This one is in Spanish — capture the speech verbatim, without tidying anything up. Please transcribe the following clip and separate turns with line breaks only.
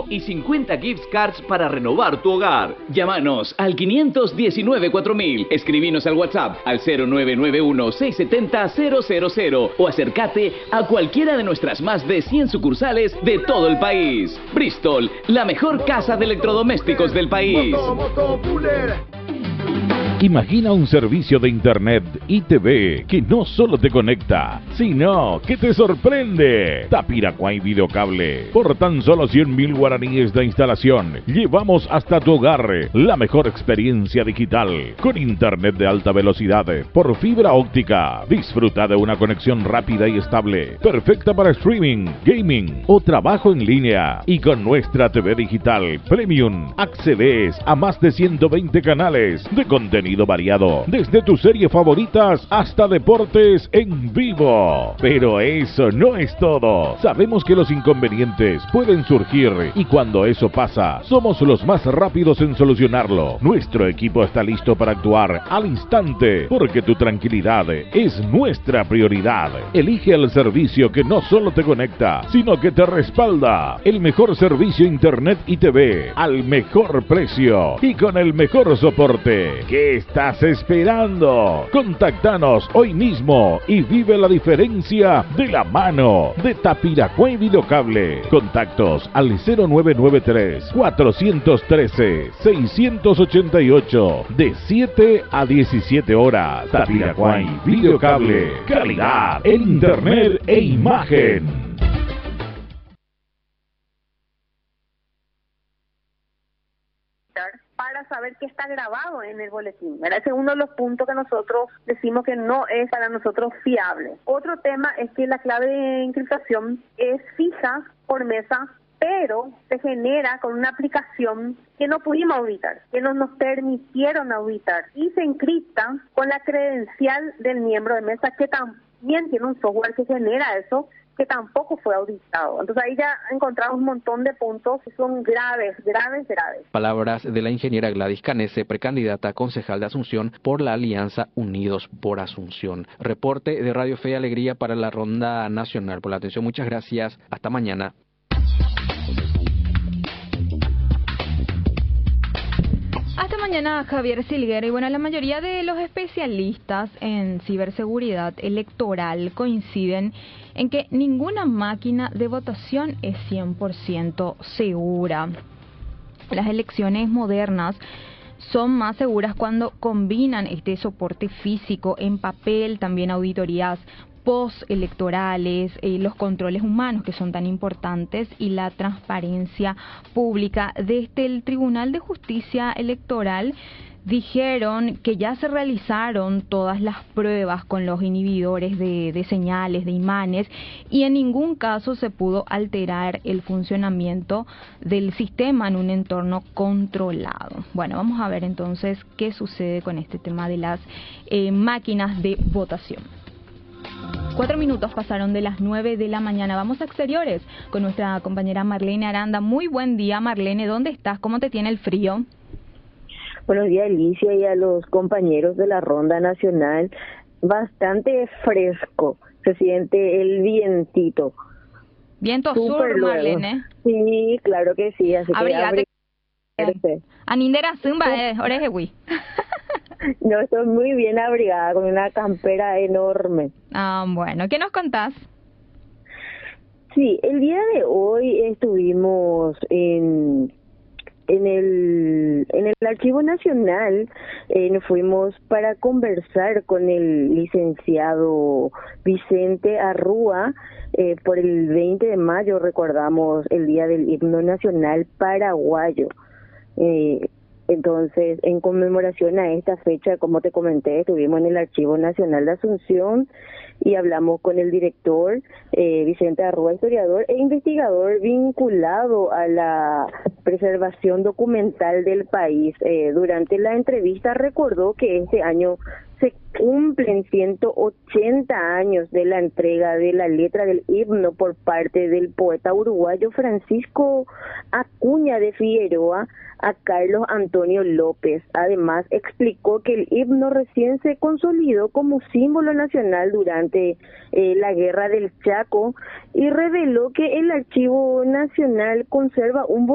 y cincuenta gift cards para renovar tu hogar. Llámanos al quinientos diecinueve cuatro mil, escribinos al WhatsApp al cero nueve nueve uno seis siete cero cero cero cero o acércate a cualquiera de nuestras más de cien sucursales de todo el país. Bristol, la mejor casa de electrodomésticos del país.
Imagina un servicio de internet y T V que no solo te conecta, sino que te sorprende. Tapiraquay Videocable. Por tan solo cien mil guaraníes de instalación, llevamos hasta tu hogar la mejor experiencia digital con internet de alta velocidad por fibra óptica. Disfruta de una conexión rápida y estable, perfecta para streaming, gaming o trabajo en línea. Y con nuestra T V digital Premium accedes a más de ciento veinte canales de contenido variado, desde tus series favoritas hasta deportes en vivo. Pero eso no es todo. Sabemos que los inconvenientes pueden surgir y cuando eso pasa, somos los más rápidos en solucionarlo. Nuestro equipo está listo para actuar al instante, porque tu tranquilidad es nuestra prioridad. Elige el servicio que no solo te conecta, sino que te respalda. El mejor servicio internet y T V al mejor precio y con el mejor soporte. ¿Qué estás esperando? Contáctanos hoy mismo y vive la diferencia de la mano de Tapiraquay Videocable. Contactos al cero nueve nueve tres, cuatro uno tres, seis ocho ocho de siete a diecisiete horas. Tapiraquay Videocable. Calidad en internet e imagen.
Para saber qué está grabado en el boletín, ¿verdad? Ese es uno de los puntos que nosotros decimos que no es para nosotros fiable. Otro tema es que la clave de encriptación es fija por mesa, pero se genera con una aplicación que no pudimos auditar, que no nos permitieron auditar, y se encripta con la credencial del miembro de mesa, que también tiene un software que genera eso, que tampoco fue auditado. Entonces ahí ya encontramos un montón de puntos que son graves, graves, graves.
Palabras de la ingeniera Gladys Canese, precandidata a concejal de Asunción por la Alianza Unidos por Asunción. Reporte de Radio Fe y Alegría para la Ronda Nacional. Por la atención, muchas gracias. Hasta mañana.
Hasta mañana, Javier Silguera. Y bueno, la mayoría de los especialistas en ciberseguridad electoral coinciden en que ninguna máquina de votación es cien por ciento segura. Las elecciones modernas son más seguras cuando combinan este soporte físico en papel, también auditorías postelectorales, eh, los controles humanos que son tan importantes y la transparencia pública. Desde el Tribunal de Justicia Electoral dijeron que ya se realizaron todas las pruebas con los inhibidores de, de señales, de imanes, y en ningún caso se pudo alterar el funcionamiento del sistema en un entorno controlado. Bueno, vamos a ver entonces qué sucede con este tema de las eh, máquinas de votación. Cuatro minutos pasaron de las nueve de la mañana. Vamos a exteriores con nuestra compañera Marlene Aranda. Muy buen día, Marlene. ¿Dónde estás? ¿Cómo te tiene el frío?
Buenos días, Alicia, y a los compañeros de la Ronda Nacional. Bastante fresco. Se siente el vientito.
Viento
Super
sur,
luego.
Marlene.
Sí, claro que sí. Así
Abrigate.
que abrigate.
Anindera zumba, eh, orejewi.
No, estoy muy bien abrigada con una campera enorme.
Ah, bueno, ¿qué nos contás?
Sí, el día de hoy estuvimos en en el en el Archivo Nacional. Eh, nos fuimos para conversar con el licenciado Vicente Arrúa. Eh, por el veinte de mayo recordamos el día del himno nacional paraguayo. Eh, Entonces, en conmemoración a esta fecha, como te comenté, estuvimos en el Archivo Nacional de Asunción y hablamos con el director, eh, Vicente Arrúa, historiador e investigador vinculado a la preservación documental del país. Eh, durante la entrevista recordó que este año se cumplen ciento ochenta años de la entrega de la letra del himno por parte del poeta uruguayo Francisco Acuña de Figueroa a Carlos Antonio López. Además, explicó que el himno recién se consolidó como símbolo nacional durante eh, la Guerra del Chaco y reveló que el Archivo Nacional conserva un